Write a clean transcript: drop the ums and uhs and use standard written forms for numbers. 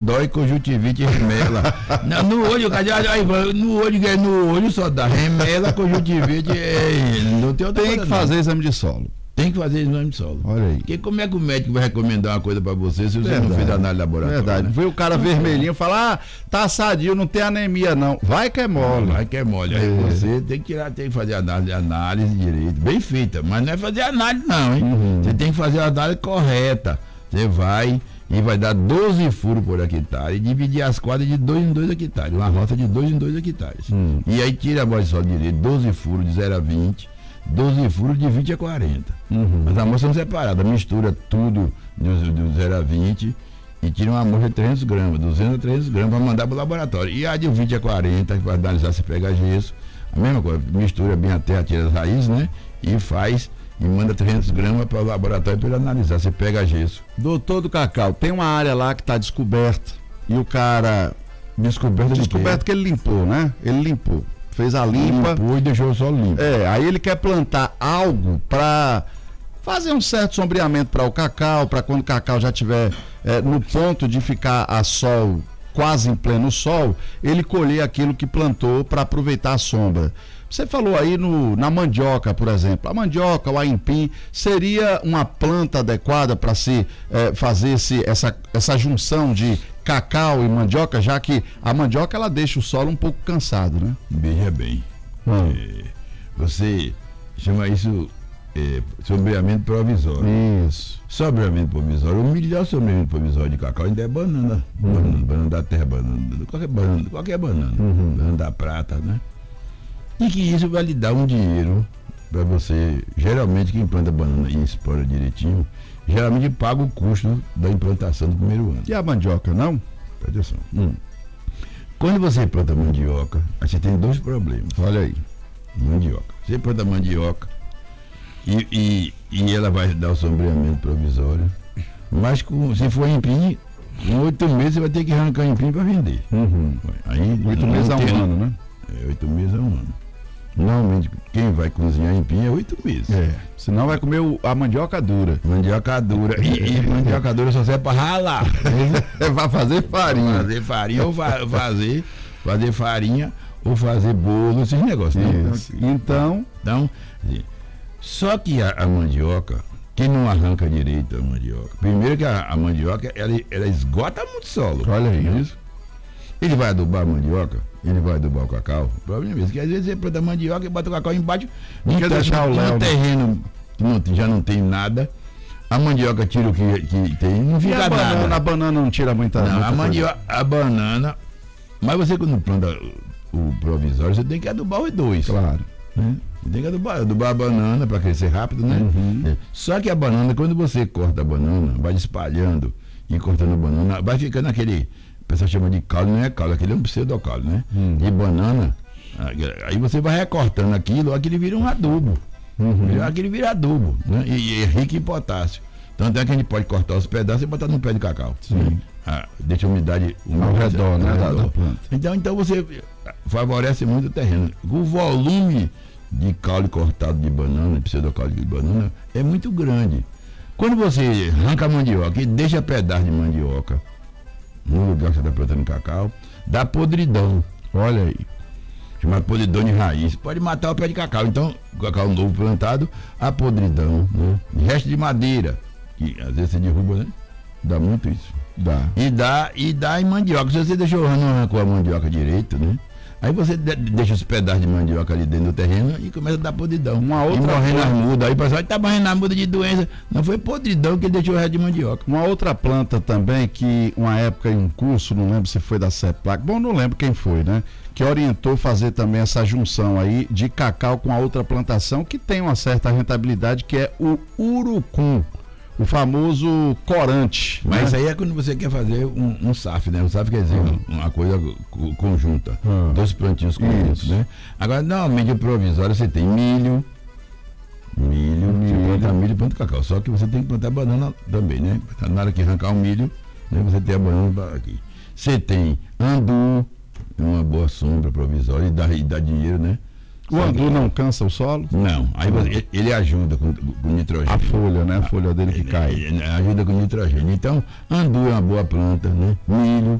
dói, conjuntivite e remela. No olho, no olho só dá remela, conjuntivite, não tem outra coisa. Tem que fazer exame de solo. Tem que fazer exame de solo. Olha aí. Porque como é que o médico vai recomendar uma coisa pra você se você não fez análise laboratória? Verdade. Né? Vê o cara vermelhinho e fala, tá sadio, não tem anemia não. Vai que é mole. Vai que é mole. Aí você tem que fazer análise direito, bem feita, mas não é fazer análise não, hein? Você tem que fazer a análise correta. Você vai e vai dar 12 furos por hectare e dividir as quadras de 2 em 2 hectares, uma roça de 2 em 2 hectares. E aí tira a amostra de solo direito, 12 furos de 0 a 20, 12 furos de 20 a 40. As amostras são separadas, mistura tudo do 0 a 20 e tira uma amostra de 300 gramas, 200 a 300 gramas para mandar para o laboratório. E a de 20 a 40, para analisar se pega gesso, a mesma coisa, mistura bem a terra, tira as raízes, né? E faz e manda 300 gramas para o laboratório para ele analisar se pega gesso. Doutor do Cacau, tem uma área lá que está descoberta e o cara... Descoberto que ele limpou, né? Ele limpou. Fez a limpa. Limpou e deixou o solo limpo. Aí ele quer plantar algo para fazer um certo sombreamento para o cacau, para quando o cacau já estiver no ponto de ficar a sol, quase em pleno sol, ele colher aquilo que plantou para aproveitar a sombra. Você falou aí na mandioca, por exemplo. A mandioca, o aipim, seria uma planta adequada para se fazer essa junção de cacau e mandioca, já que a mandioca ela deixa o solo um pouco cansado, né? Veja bem. Você chama isso sombreamento provisório. Isso. Sombreamento provisório. O melhor sombreamento provisório de cacau ainda é banana. Banana da terra, qualquer banana. Banana da prata, né? E que isso vai lhe dar um dinheiro para você. Geralmente quem planta banana e explora direitinho, geralmente paga o custo da implantação do primeiro ano. E a mandioca, não? Presta atenção. Quando você planta mandioca, aí você tem 2 problemas. Olha aí. Mandioca. Você planta mandioca e ela vai dar o sombreamento provisório. Mas se for empim, com 8 meses você vai ter que arrancar empim para vender. Aí, 8 meses a um ano, né? 8 meses a um ano. Normalmente quem vai cozinhar empim é 8 meses. Senão vai comer a mandioca dura. Mandioca dura. E mandioca dura só serve para ralar. Vai fazer farinha. Fazer farinha ou fazer farinha ou fazer bolo, esses negócios. Então, só que a mandioca, quem não arranca direito a mandioca, primeiro que a mandioca, ela esgota muito solo. Olha aí. Isso. Ele vai adubar a mandioca, ele vai adubar o cacau. O problema é esse, que às vezes você planta mandioca e bota o cacau embaixo, no terreno que já não tem nada, a mandioca tira o que tem, não fica nada. A banana não tira muita coisa. A banana, mas você quando planta o provisório, você tem que adubar os 2. Claro. Né? Você tem que adubar a banana para crescer rápido, né? Só que a banana, quando você corta a banana, vai espalhando e cortando a banana, vai ficando aquele... O pessoal chama de caule, não é caule, aquele é um pseudocaule, né? De banana. Aí você vai recortando aquilo vira um adubo. Aquilo vira adubo, né? E é rico em potássio. Tanto é que a gente pode cortar os pedaços e botar no pé de cacau. Deixa a umidade ao redor, né? Da planta. Então você favorece muito o terreno. O volume de caule cortado de banana, pseudocaule de banana, é muito grande. Quando você arranca a mandioca e deixa pedaço de mandioca no lugar que você está plantando cacau, dá podridão. Olha aí. Chamado podridão de raiz. Pode matar o pé de cacau. Então, o cacau novo plantado, a podridão, né? Resto de madeira, que às vezes você derruba, né? Dá muito isso. E dá em mandioca. Se você não arrancou a mandioca direito, né? Aí você deixa os pedaços de mandioca ali dentro do terreno e começa a dar podridão. E morrendo as mudas. Aí o pessoal está morrendo as mudas de doença. Não foi podridão que deixou o resto de mandioca. Uma outra planta também que, uma época em um curso, não lembro se foi da CEPLAC, não lembro quem foi, né? Que orientou fazer também essa junção aí de cacau com a outra plantação que tem uma certa rentabilidade, que é o urucum. O famoso corante. Mas isso aí é quando você quer fazer um SAF, né? O SAF quer dizer uma coisa conjunta. 2 plantios conjuntos, né? Agora, normalmente o provisório você tem milho, você planta milho e planta cacau. Só que você tem que plantar banana também, né? Na hora que arrancar o milho, né, você tem a banana aqui. Você tem andu, uma boa sombra provisória e dá dinheiro, né? O andu não cansa o solo? Não, aí ele ajuda com nitrogênio. A folha, né? A folha dele que cai. Ajuda com nitrogênio. Então, andu é uma boa planta, né? Milho,